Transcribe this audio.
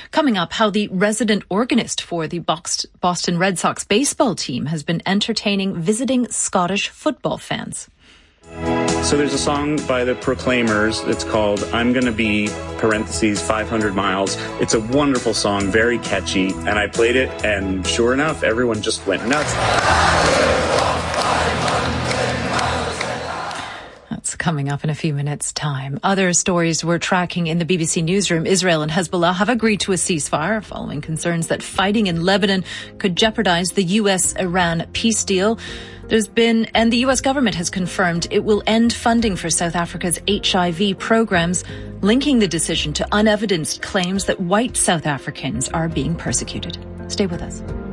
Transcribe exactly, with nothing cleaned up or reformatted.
Coming up, how the resident organist for the Boston Red Sox baseball team has been entertaining visiting Scottish football fans. So there's a song by the Proclaimers that's called I'm Gonna Be, parentheses, five hundred miles. It's a wonderful song, very catchy, and I played it, and sure enough, everyone just went nuts. That's coming up in a few minutes' time. Other stories we're tracking in the B B C newsroom. Israel and Hezbollah have agreed to a ceasefire following concerns that fighting in Lebanon could jeopardize the U S Iran peace deal. There's been, and the U S government has confirmed it will end funding for South Africa's H I V programs, linking the decision to unevidenced claims that white South Africans are being persecuted. Stay with us.